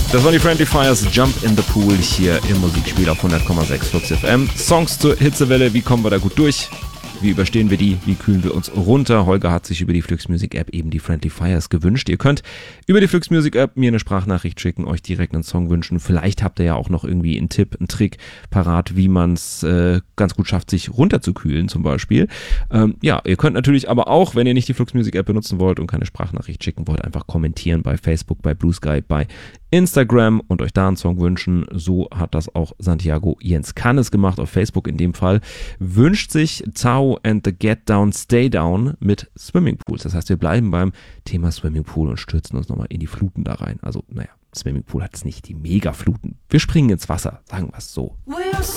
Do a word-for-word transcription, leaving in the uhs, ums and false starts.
Das waren die Friendly Fires, Jump in the Pool hier im Musikspiel auf hundert Komma sechs Flux F M. Songs zur Hitzewelle, wie kommen wir da gut durch? Wie überstehen wir die? Wie kühlen wir uns runter? Holger hat sich über die Flux Music App eben die Friendly Fires gewünscht. Ihr könnt über die Flux Music App mir eine Sprachnachricht schicken, euch direkt einen Song wünschen. Vielleicht habt ihr ja auch noch irgendwie einen Tipp, einen Trick parat, wie man es äh, ganz gut schafft, sich runterzukühlen zum Beispiel. Ähm, ja, ihr könnt natürlich aber auch, wenn ihr nicht die Flux Music App benutzen wollt und keine Sprachnachricht schicken wollt, einfach kommentieren bei Facebook, bei Blue Sky, bei Instagram und euch da einen Song wünschen. So hat das auch Santiago Jens Cannes gemacht auf Facebook in dem Fall. Wünscht sich Tao and the Get Down Stay Down mit Swimmingpools. Das heißt, wir bleiben beim Thema Swimmingpool und stürzen uns nochmal in die Fluten da rein. Also, naja, Swimmingpool hat es nicht die Mega-Fluten. Wir springen ins Wasser, sagen wir es so.